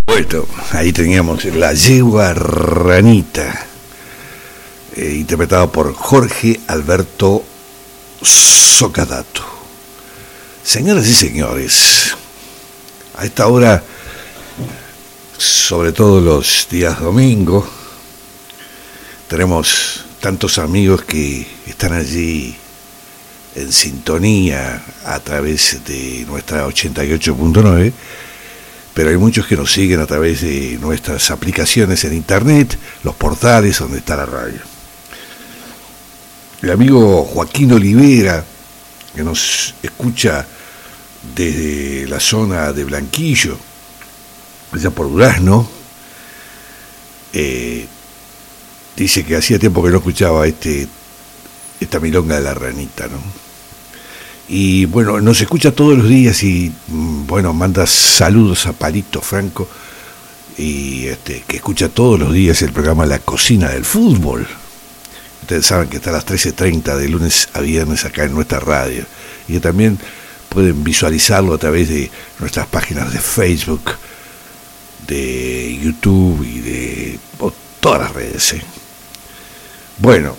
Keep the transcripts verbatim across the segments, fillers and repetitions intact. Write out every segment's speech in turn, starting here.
Bueno, ahí teníamos La Yegua Ranita, eh, interpretado por Jorge Alberto Socadato. Señoras y señores, a esta hora, sobre todo los días domingos, tenemos tantos amigos que están allí en sintonía a través de nuestra ochenta y ocho punto nueve, pero hay muchos que nos siguen a través de nuestras aplicaciones en internet, los portales donde está la radio. El amigo Joaquín Olivera, que nos escucha desde la zona de Blanquillo, allá por Durazno, eh, dice que hacía tiempo que no escuchaba este esta milonga de la ranita, ¿no? Y bueno, nos escucha todos los días y bueno, manda saludos a Palito Franco, y este, que escucha todos los días el programa La Cocina del Fútbol. Ustedes saben que está a las trece treinta de lunes a viernes acá en nuestra radio, y que también pueden visualizarlo a través de nuestras páginas de Facebook, de YouTube y de oh, todas las redes, ¿eh? Bueno,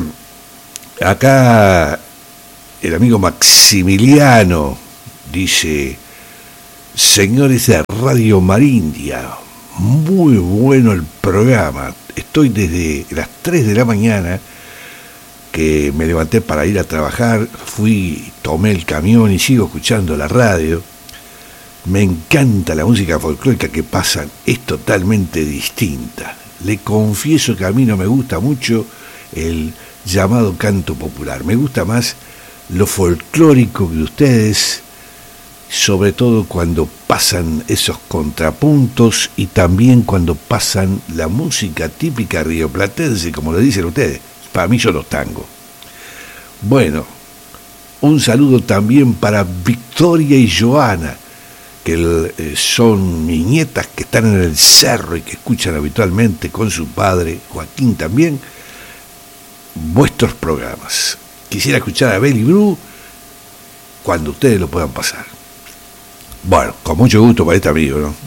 acá el amigo Maximiliano dice: señores de Radio Marindia, muy bueno el programa. Estoy desde las tres de la mañana que me levanté para ir a trabajar, fui, tomé el camión y sigo escuchando la radio. Me encanta la música folclórica que pasan, es totalmente distinta. Le confieso que a mí no me gusta mucho el llamado canto popular, me gusta más lo folclórico que ustedes, sobre todo cuando pasan esos contrapuntos y también cuando pasan la música típica rioplatense, como lo dicen ustedes. Para mí son los tangos. Bueno, un saludo también para Victoria y Joana, que eh, son mis nietas que están en el cerro y que escuchan habitualmente con su padre, Joaquín, también vuestros programas. Quisiera escuchar a Beli Bru cuando ustedes lo puedan pasar. Bueno, con mucho gusto para este amigo, ¿no?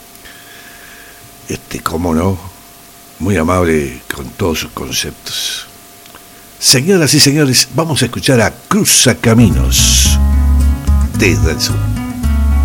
Este, cómo no, muy amable con todos sus conceptos. Señoras y señores, vamos a escuchar a Cruzacaminos desde el sur.